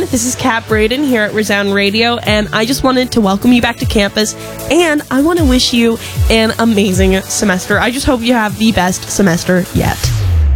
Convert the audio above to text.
This is Kat Braden here at Resound Radio, and I just wanted to welcome you back to campus, and I want to wish you an amazing semester. I just hope you have the best semester yet.